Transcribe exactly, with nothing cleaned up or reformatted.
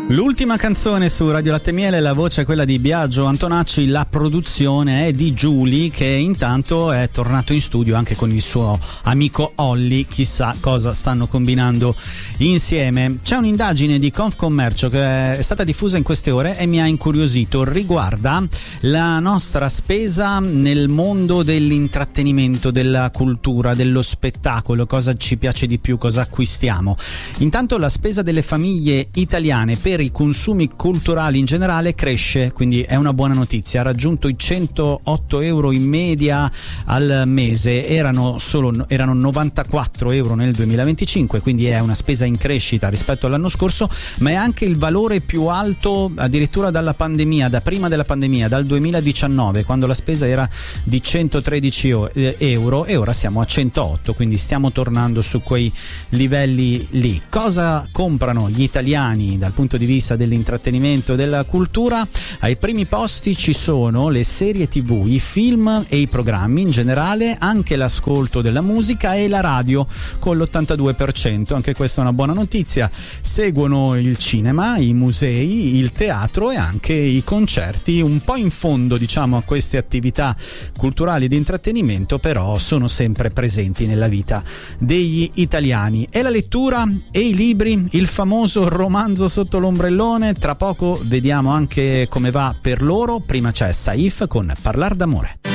L'ultima canzone su Radio Latte Miele, la voce è quella di Biagio Antonacci, la produzione è di Giuli, che intanto è tornato in studio anche con il suo amico Olli, chissà cosa stanno combinando insieme. C'è un'indagine di Confcommercio che è stata diffusa in queste ore e mi ha incuriosito, riguarda la nostra spesa nel mondo dell'intrattenimento, della cultura, dello spettacolo, cosa ci piace di più, cosa acquistiamo. Intanto la spesa delle famiglie italiane per i consumi culturali in generale cresce, quindi è una buona notizia. Ha raggiunto i centootto euro in media al mese, erano solo erano novantaquattro euro nel duemilaventicinque, quindi è una spesa in crescita rispetto all'anno scorso, ma è anche il valore più alto addirittura dalla pandemia, da prima della pandemia, dal duemiladiciannove, quando la spesa era di centotredici euro e ora siamo a centootto, quindi stiamo tornando su quei livelli lì. Cosa comprano gli italiani dal punto di vista dell'intrattenimento e della cultura? Ai primi posti ci sono le serie tv, i film e i programmi in generale, anche l'ascolto della musica e la radio con l'ottantadue per cento, anche questa è una buona notizia. Seguono il cinema, i musei, il teatro e anche i concerti, un po' in fondo diciamo a queste attività culturali di intrattenimento, però sono sempre presenti nella vita degli italiani. E la lettura e i libri, il famoso romanzo sotto l'ombrellone, tra poco vediamo anche come va per loro. Prima c'è Saif con Parlar d'amore.